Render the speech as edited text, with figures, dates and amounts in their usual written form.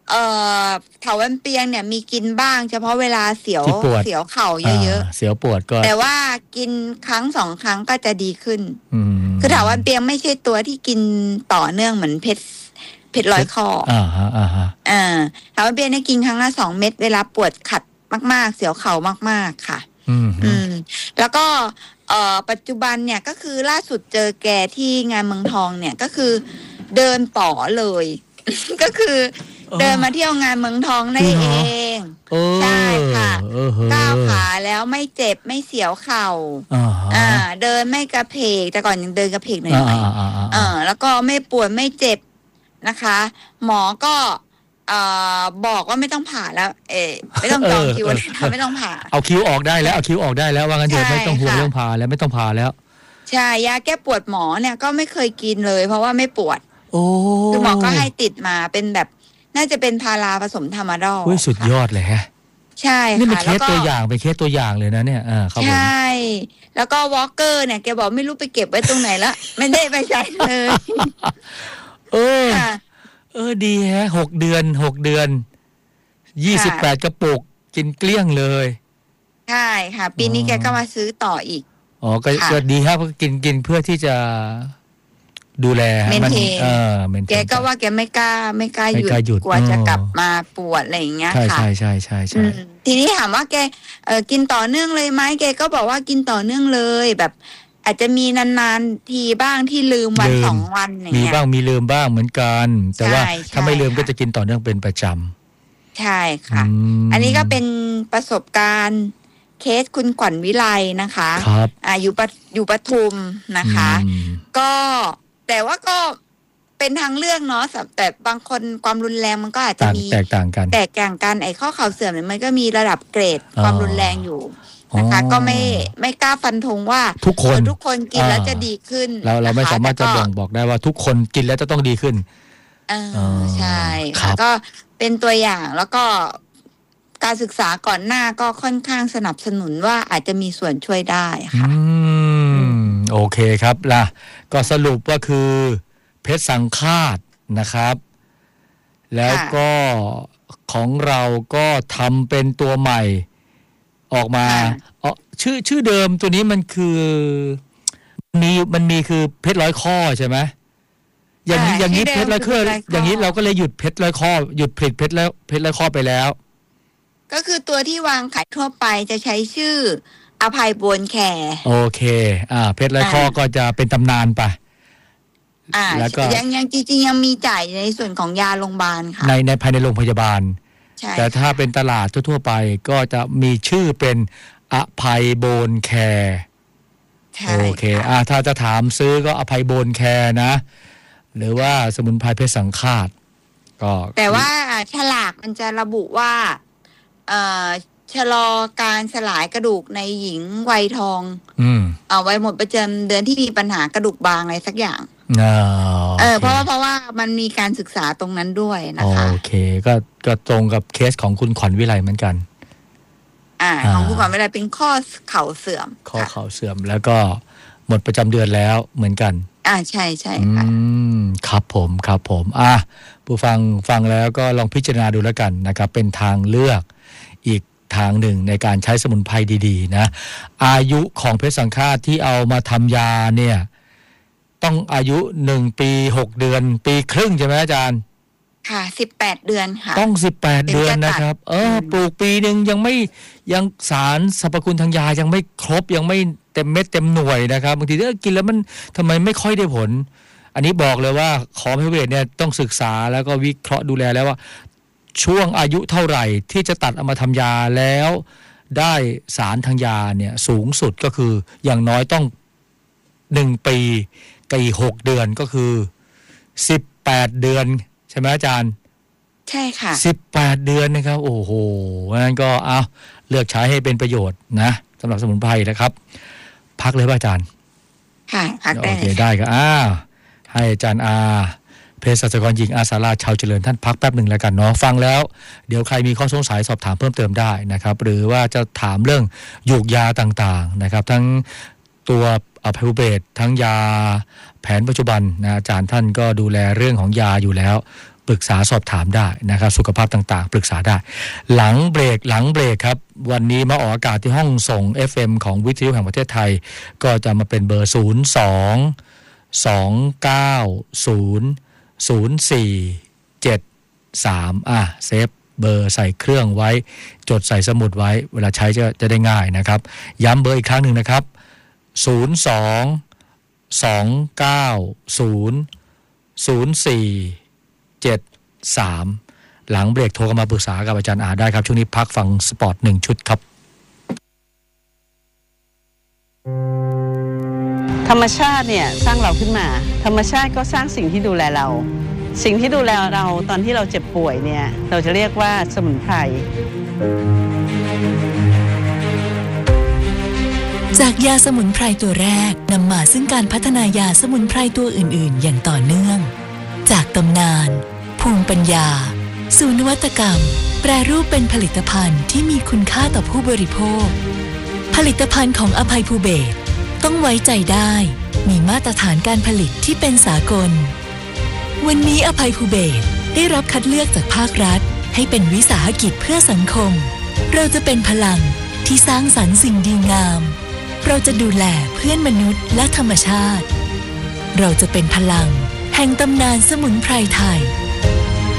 เอ่เถาวัลย์เปียงเนี่ยมีกินบ้างเฉพาะเวลาเสียวเข่าเยอะๆเสียวปวดก็แต่ว่ากินครั้ง2 ครั้งก็จะดีขึ้นคือเถาวัลย์เปียงไม่ใช่ตัวที่กินต่อเนื่องเหมือนเพชรร้อยคอเถาวัลย์เปียงเนี่ยกินครั้งละ2 เม็ดเวลาปวดขัดมากๆเสียวเข่ามากๆค่ะแล้วก็ปัจจุบันเนี่ยก็คือล่าสุดเจอแกที่งานเมืองทองเนี่ยก็คือเดินป๋อเลย ก็คือเดินมาเที่ยวงานเมืองทองได้เองใช่ค่ะก้าวขาแล้วไม่เจ็บไม่เสียวเข่าเดินไม่กระเพกแต่ก่อนยังเดินกระเพกหน่อยๆแล้วก็ไม่ปวดไม่เจ็บนะคะหมอก็บอกว่าไม่ต้องผ่าแล้วไม่ต้องจองคิวไม่ต้องผ่าเอาคิวออกได้แล้วเอาคิวออกได้แล้วว่างั้นเถอะไม่ต้องห่วงเรื่องผ่าแล้วไม่ต้องผ่าแล้วใช่ยาแก้ปวดหมอเนี่ยก็ไม่เคยกินเลยเพราะว่าไม่ปวดคือหมอก็ให้ติดมาเป็นแบบน่าจะเป็นพาราผสมธรรมดอลสุดยอดเลยฮะใช่ค่ะนี่เป็นเคสตัวอย่างเป็นเคสตัวอย่างเลยนะเนี่ยใช่แล้วก็วอล์กเกอร์เนี่ยแกบอกไม่รู้ไปเก็บไว้ตรงไหนละไม่ได้ไปใช้เลยดีฮะ6 เดือน28 กระปุกกินเกลี้ยงเลยใช่ค่ะปีนี้แกก็มาซื้อต่ออีกก็ดีครับกินเพื่อที่จะดูแลมันแกก็ว่าแกไม่กล้าหยุดกลัวจะกลับมาปวดอะไรอย่างเงี้ยค่ะใช่ทีนี้ถามว่าแกกินต่อเนื่องเลยไหมแกก็บอกว่ากินต่อเนื่องเลยแบบอาจจะมีนานๆทีบ้างที่ลืมวัน2 วันอย่างเงี้ยมีบ้างมีลืมบ้างเหมือนกันแต่ว่าถ้าไม่ลืมก็จะกินต่อเนื่องเป็นประจำใช่ค่ะอันนี้ก็เป็นประสบการณ์เคสคุณขวัญวิไลนะคะอยู่ปทุมนะคะก็แต่ว่าก็เป็นทางเลือกเนาะแต่บางคนความรุนแรงมันก็อาจจะมีแตกต่างกันไอ้ข้อเข่าเสื่อมเนี่ยมันก็มีระดับเกรดความรุนแรงอยู่นะคะก็ไม่กล้าฟันธงว่าทุกคนกินแล้วจะดีขึ้นเราไม่สามารถจะบอกได้ว่าทุกคนกินแล้วจะต้องดีขึ้นใช่ค่ะก็เป็นตัวอย่างแล้วก็การศึกษาก่อนหน้าก็ค่อนข้างสนับสนุนว่าอาจจะมีส่วนช่วยได้ค่ะโอเคครับล่ะก็สรุปว่าคือเพชรสังฆาตนะครับ แล้วก็ของเราก็ทำเป็นตัวใหม่ออกมาชื่อเดิมตัวนี้มันคือมันมีคือเพชรร้อยข้อใช่ไหมอย่างนี้เพชรร้อยข้ออย่างนี้เราก็เลยหยุดเพชรร้อยข้อหยุดผลิตเพชรร้อยข้อไปแล้วก็คือตัวที่วางขายทั่วไปจะใช้ชื่ออภัยบวนแคร์โอเคเพชรร้อยข้อก็จะเป็นตำนานไปแล้วก็ยังจริงๆยังมีจ่ายในส่วนของยาโรงพยาบาลค่ะในภายในโรงพยาบาลแต่ถ้าเป็นตลาดทั่วไปก็จะมีชื่อเป็นอภัยโบนแคร์โอเคถ้าจะถามซื้อก็อภัยโบนแคร์นะหรือว่าสมุนไพรเพชรสังฆาตก็แต่ว่าฉลากมันจะระบุว่าชะลอการสลายกระดูกในหญิงวัยทองวัยหมดประจำเดือนที่มีปัญหากระดูกบางอะไรสักอย่างเพราะว่ามันมีการศึกษาตรงนั้นด้วยนะคะโอเคก็ตรงกับเคสของคุณขวัญวิไลเหมือนกันของคุณขวัญวิไลเป็นข้อเข่าเสื่อมข้อเข่าเสื่อมแล้วก็หมดประจำเดือนแล้วเหมือนกันใช่ค่ะครับผมผู้ฟังแล้วก็ลองพิจารณาดูแล้วกันนะครับเป็นทางเลือกอีกทางหนึ่งในการใช้สมุนไพรดีๆนะอายุของเพชรสังฆาตที่เอามาทำยาเนี่ยต้องอายุ1 ปี 6 เดือนปีครึ่งใช่ไหมอาจารย์ค่ะ18 เดือนค่ะต้อง18 เดือนนะครับปลูกปีนึงยังสารสรรพคุณทางยายังไม่ครบยังไม่เต็มเม็ดเต็มหน่วยนะครับบางทีกินแล้วมันทำไมไม่ค่อยได้ผลอันนี้บอกเลยว่าขอพิเวทเนี่ยต้องศึกษาแล้วก็วิเคราะห์ดูแลแล้วว่าช่วงอายุเท่าไหร่ที่จะตัดเอามาทำยาแล้วได้สารทางยาเนี่ยสูงสุดก็คืออย่างน้อยต้อง1 ปีกับอีก6 เดือนก็คือ18 เดือนใช่ไหมอาจารย์ใช่ค่ะ 18 เดือนนะครับโอ้โหงั้นก็เลือกใช้ให้เป็นประโยชน์นะสำหรับสมุนไพรนะครับพักเลยป่ะอาจารย์ค่ะพักได้โอเคได้ครับให้อาจารย์เภสัชกรหญิงอาสาราชาวเจริญท่านพักแป๊บหนึ่งแล้วกันเนาะฟังแล้วเดี๋ยวใครมีข้อสงสัยสอบถามเพิ่มเติมได้นะครับหรือว่าจะถามเรื่องยูกยาต่างๆนะครับทั้งตัวอภัยภูเบศรทั้งยาแผนปัจจุบันนะอาจารย์ท่านก็ดูแลเรื่องของยาอยู่แล้วปรึกษาสอบถามได้นะครับสุขภาพต่างๆปรึกษาได้หลังเบรกครับวันนี้มาออกอากาศที่ห้องส่ง FM ของวิทยุแห่งประเทศไทยก็จะมาเป็นเบอร์02-290-0473เซฟเบอร์ใส่เครื่องไว้จดใส่สมุดไว้เวลาใช้จะได้ง่ายนะครับย้ำเบอร์อีกครั้งหนึ่งนะครับ02-290-0473หลังเบรกโทรมาปรึกษากับอาจารย์อาได้ครับช่วงนี้พักฟังสปอร์ต1ชุดครับธรรมชาติเนี่ยสร้างเราขึ้นมาธรรมชาติก็สร้างสิ่งที่ดูแลเราสิ่งที่ดูแลเราตอนที่เราเจ็บป่วยเนี่ยเราจะเรียกว่าสมุนไพรจากยาสมุนไพรตัวแรกนำมาซึ่งการพัฒนายาสมุนไพรตัวอื่นๆอย่างต่อเนื่องจากตำนานภูมิปัญญาสู่นวัตกรรมแปรรูปเป็นผลิตภัณฑ์ที่มีคุณค่าต่อผู้บริโภคผลิตภัณฑ์ของอภัยภูเบศรต้องไว้ใจได้มีมาตรฐานการผลิตที่เป็นสากลวันนี้อภัยภูเบศรได้รับคัดเลือกจากภาครัฐให้เป็นวิสาหกิจเพื่อสังคมเราจะเป็นพลังที่สร้างสรรค์สิ่งดีงามเราจะดูแลเพื่อนมนุษย์และธรรมชาติเราจะเป็นพลังแห่งตำนานสมุนไพรไทย